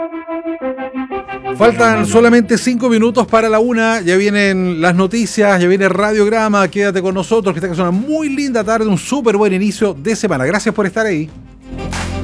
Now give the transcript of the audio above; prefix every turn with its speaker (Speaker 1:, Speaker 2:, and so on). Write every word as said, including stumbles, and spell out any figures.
Speaker 1: Faltan solamente cinco minutos para la una, ya vienen las noticias, ya viene Radiograma, quédate con nosotros, que esta es una muy linda tarde, un súper buen inicio de semana. Gracias por estar ahí.